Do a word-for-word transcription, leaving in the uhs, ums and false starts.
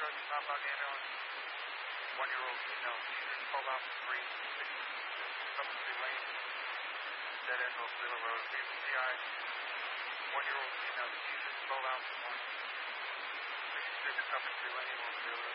truck southbound ambulance. One-year-old female seizure, twelve out three, six, Coventry Lane, dead end North Little Road, C I. One-year-old female seizure, twelve out one, sixty-six Coventry Lane, North Little Road.